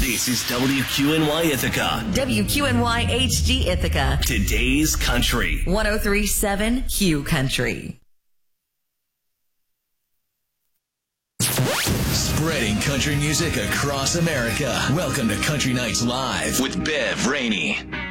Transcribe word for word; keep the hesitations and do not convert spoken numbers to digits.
This is W Q N Y Ithaca. W Q N Y H G Ithaca. Today's Country. one oh three point seven Q Country. Spreading country music across America. Welcome to Country Nights Live with Bev Rainey.